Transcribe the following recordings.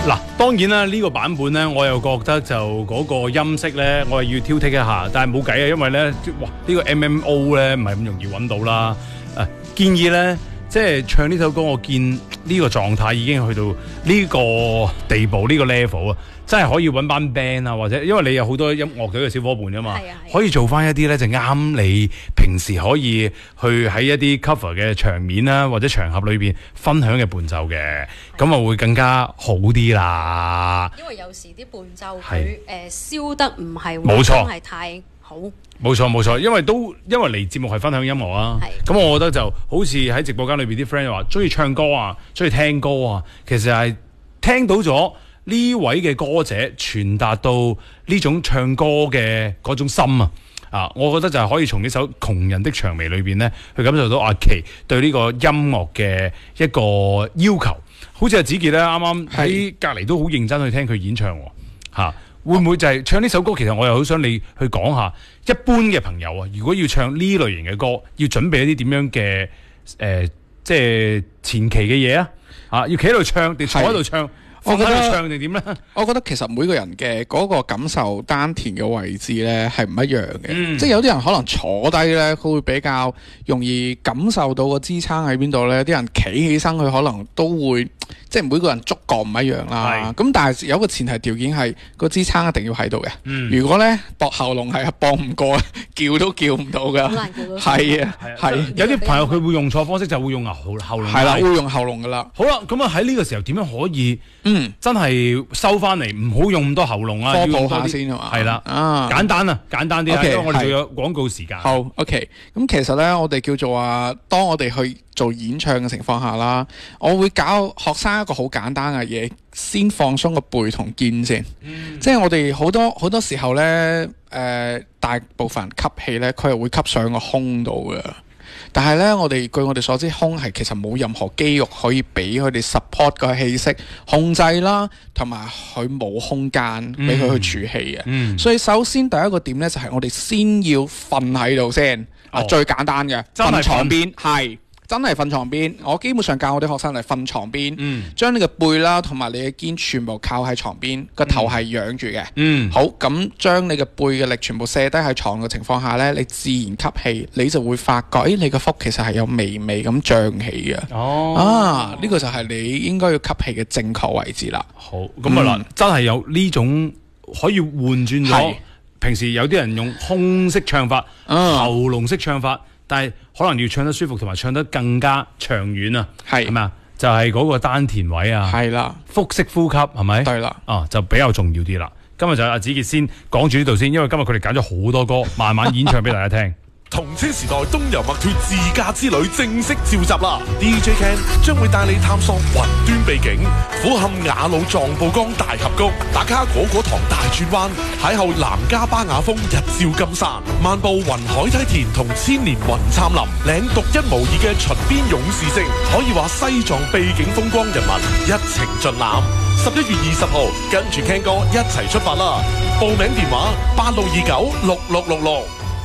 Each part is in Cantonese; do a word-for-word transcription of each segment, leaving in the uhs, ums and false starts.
嗱，當然啦，呢、這個版本咧，我又覺得就嗰個音色咧，我係要挑剔一下，但係冇計啊，因為咧，哇，呢、這個 M M O 咧唔係咁容易揾到啦。誒、啊，建議咧，即係唱呢首歌，我見呢個狀態已經去到呢個地步，呢、這個 level 啊，真係可以揾班 band 啊，或者因為你有好多音樂隊嘅小伙伴啊嘛，可以做翻一啲咧就啱你平時可以去喺一啲 cover 嘅場面啦，或者場合裏邊分享嘅伴奏嘅，咁啊會更加好啲啦。 因為有時啲伴奏佢誒燒得唔係冇錯係太好。 冇錯冇錯，因為都因為嚟節目係分享音樂啊，咁我覺得就好似喺直播間裏邊啲 friend 話中意唱歌啊，中意聽歌啊，其實係聽到咗呢位嘅歌者傳達到呢種唱歌嘅嗰種心啊，啊，我覺得就係可以從呢首《窮人的薔薇》裏邊咧，去感受到阿琪對呢個音樂嘅一個要求。好似阿子傑咧，啱啱喺隔離都好認真去聽佢演唱喎，嚇、啊。會唔會就係唱呢首歌？其實我又好想你去講下，一般嘅朋友啊，如果要唱呢類型嘅歌，要準備一啲點樣嘅誒、呃，即係前期嘅嘢啊？嚇，要企喺度唱定坐喺度唱？我覺得唱定點咧？ 我覺得其實每個人嘅嗰個感受丹田嘅位置咧係唔一樣嘅，嗯、即係有啲人可能坐低咧，佢會比較容易感受到個支撐喺邊度咧。啲人企起身，佢可能都會即係每個人觸覺唔一樣啦。咁但係有個前提條件係個支撐一定要喺度嘅。嗯、如果咧駁喉嚨係駁唔過，叫都叫唔到㗎。好難叫到。係啊，係。 有啲朋友佢會用錯方式，就會用喉喉嚨。 係啦，會用喉嚨㗎啦。 好啦，咁啊喺呢個時候點樣可以？嗯，真係收翻嚟，唔好用咁多喉嚨啊！ 科普下先係嘛？ 係啦，啊，簡單啊，簡單啲啊，因為我哋仲有廣告時間。 好 ，OK。咁其實咧，我哋叫做話，當我哋去做演唱嘅情況下啦，我會教學生一個好簡單嘅嘢，先放鬆個背同肩先。嗯、即係我哋好多好多時候咧，誒、呃，大部分人吸氣咧，佢係會吸上個胸度嘅。但係咧，我哋據我哋所知，胸係其實冇任何肌肉可以俾佢哋 support 個氣息控制啦，同埋佢冇空間俾佢去儲氣嘅。嗯、所以首先第一個點咧，就係、是、我哋先要瞓喺度先，啊、哦、最簡單嘅瞓床邊係。真係瞓床邊，我基本上教我啲學生嚟瞓床邊，嗯、將你嘅背啦同埋你嘅肩全部靠喺床邊，個頭係仰住嘅。嗯、好，咁將你嘅背嘅力全部卸低喺床嘅情況下呢，你自然吸氣，你就會發覺，誒，你個腹其實係有微微咁脹起嘅。哦，啊，呢、呢個就係你應該要吸氣嘅正確位置啦。好， 咁啊嗱，真係有呢種可以換轉咗，平時有啲人用胸式唱法、嗯、喉嚨式唱法。但係可能要唱得舒服同埋唱得更加長遠啊，係咪啊？就係、是、嗰個丹田位啊，係啦，腹式呼吸係咪？對啦，啊就比較重要啲啦。今日就阿子傑先講住呢度先，因為今日佢哋揀咗好多歌，慢慢演唱俾大家聽。 同車時代東遊麥脫自駕之旅正式召集啦 ！D J Ken 將會帶你探索雲端秘境，俯瞰雅魯藏布江大峽谷，打卡果果堂大轉彎，邂逅南迦巴雅峰日照金山，漫步雲海梯田同千年雲杉林，領獨一無二嘅秦邊勇士式，可以話西藏秘境風光人文一程盡覽。十一月二十號，跟住 Ken 哥一齊出發啦！報名電話八六二九六六六六。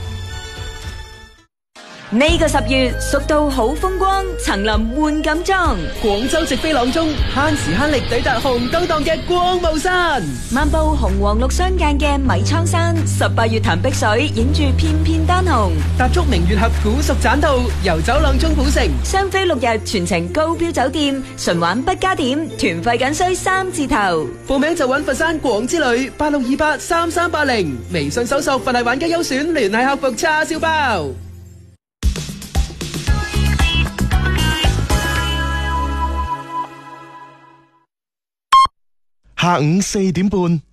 呢個十月，蜀道好風光，層林換錦裝。 廣州直飛朗中，慳時慳力抵達紅燈檔嘅光霧山。 漫步紅黃綠相間嘅米倉山，十八月潭碧水，影住片片丹紅。 踏足明月峽古蜀棧道，遊走朗中古城。 雙飛六日，全程高標酒店，純玩不加點，團費僅需三字頭。 報名就揾佛山廣之旅，八六二八三三八零，微信搜索佛系玩家優選，聯繫客服叉燒包。 下午四點半，